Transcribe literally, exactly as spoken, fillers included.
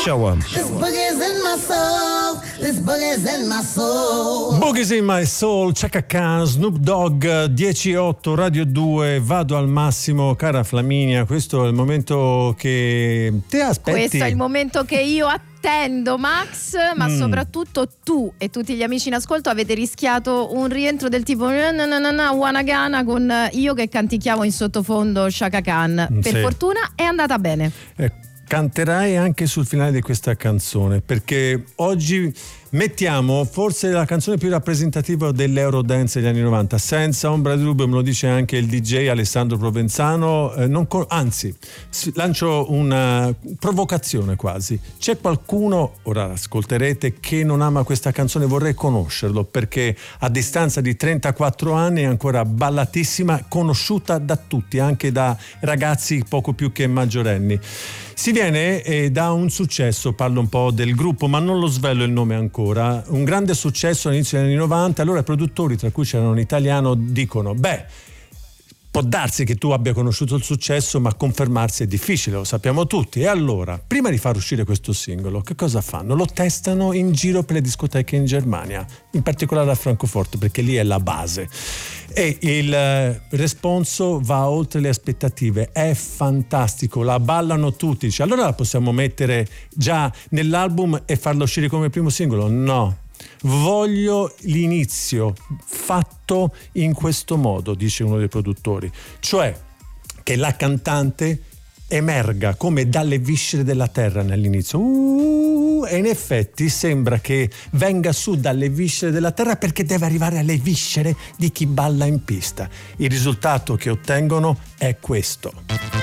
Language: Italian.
Show. This boogie's in my soul. This boogie's in my soul. Boogie's in my soul, Chaka Khan, Snoop Dogg, dieci otto Radio due, vado al massimo, cara Flaminia, questo è il momento che te aspetti. Questo è il momento che io attendo, Max, ma mm. soprattutto tu e tutti gli amici in ascolto avete rischiato un rientro del tipo na na na na Wanagana con io che canticchiavo in sottofondo Chaka Khan. Per sì. fortuna è andata bene. Eh, canterai anche sul finale di questa canzone, perché oggi mettiamo forse la canzone più rappresentativa dell'Eurodance degli anni novanta, senza ombra di dubbio, me lo dice anche il D J Alessandro Provenzano, eh, non con, anzi lancio una provocazione quasi. C'è qualcuno, ora ascolterete, che non ama questa canzone? Vorrei conoscerlo, perché a distanza di trentaquattro anni è ancora ballatissima, conosciuta da tutti, anche da ragazzi poco più che maggiorenni. Si viene eh, da un successo, parlo un po' del gruppo, ma non lo svelo il nome ancora, un grande successo all'inizio degli anni novanta. Allora i produttori, tra cui c'era un italiano, dicono: beh, può darsi che tu abbia conosciuto il successo, ma confermarsi è difficile, lo sappiamo tutti. E allora, prima di far uscire questo singolo, che cosa fanno? Lo testano in giro per le discoteche in Germania, in particolare a Francoforte, perché lì è la base. E il responso va oltre le aspettative, è fantastico, la ballano tutti. Dice, allora la possiamo mettere già nell'album e farla uscire come primo singolo? No, voglio l'inizio fatto in questo modo, dice uno dei produttori, cioè che la cantante emerga come dalle viscere della terra nell'inizio, uh, e in effetti sembra che venga su dalle viscere della terra, perché deve arrivare alle viscere di chi balla in pista. Il risultato che ottengono è questo.